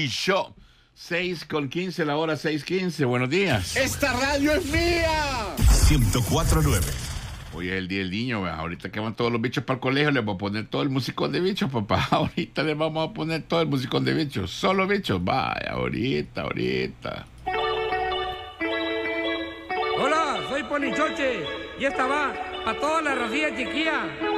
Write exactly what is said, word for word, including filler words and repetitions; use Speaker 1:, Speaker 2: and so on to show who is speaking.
Speaker 1: Morning Show. seis con quince, la hora seis quince. Buenos días.
Speaker 2: ¡Esta radio es mía!
Speaker 3: ciento cuatro punto nueve.
Speaker 1: Hoy es el día del niño, ¿verdad? Ahorita que van todos los bichos para el colegio, les voy a poner todo el musicón de bichos, papá. Ahorita les vamos a poner todo el musicón de bichos. Solo bichos, vaya, ahorita, ahorita.
Speaker 4: Hola, soy Polichoche y esta va a toda la racía chiquilla.